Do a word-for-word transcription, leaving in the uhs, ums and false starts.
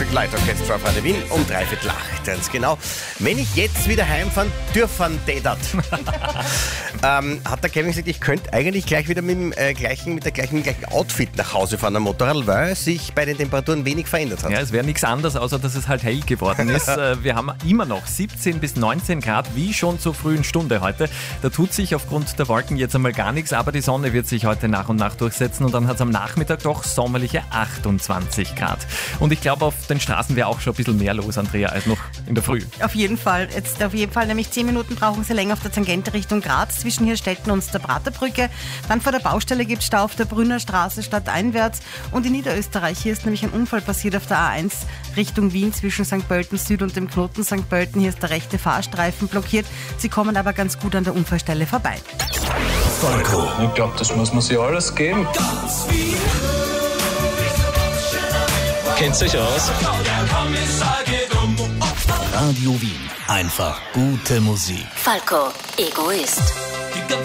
Electric Light Orchestra auf Radio Wien um dreiviertel acht. Ganz genau. Wenn ich jetzt wieder heimfahren dürfen, tätat, ähm, hat der Kevin gesagt, ich könnte eigentlich gleich wieder mit, dem, äh, gleichen, mit, der gleichen, mit dem gleichen Outfit nach Hause fahren am Motorrad, weil sich bei den Temperaturen wenig verändert hat. Ja, es wäre nichts anderes, außer dass es halt hell geworden ist. Wir haben immer noch siebzehn bis neunzehn Grad, wie schon zur frühen Stunde heute. Da tut sich aufgrund der Wolken jetzt einmal gar nichts, aber die Sonne wird sich heute nach und nach durchsetzen und dann hat es am Nachmittag doch sommerliche achtundzwanzig Grad. Und ich glaube, auf den Straßen wäre auch schon ein bisschen mehr los, Andrea, als noch in der Früh. Auf jeden Fall. Jetzt auf jeden Fall, nämlich zehn Minuten brauchen Sie länger auf der Tangente Richtung Graz, zwischen Hirstetten und der Praterbrücke. Dann vor der Baustelle gibt es Stau auf der Brünner Straße stadteinwärts. Und in Niederösterreich, hier ist nämlich ein Unfall passiert auf der A eins Richtung Wien zwischen Sankt Pölten Süd und dem Knoten Sankt Pölten. Hier ist der rechte Fahrstreifen blockiert. Sie kommen aber ganz gut an der Unfallstelle vorbei. Falco. Ich glaube, das muss man sich alles geben. Kennt sich aus. Radio Wien. Einfach gute Musik. Falco, Egoist.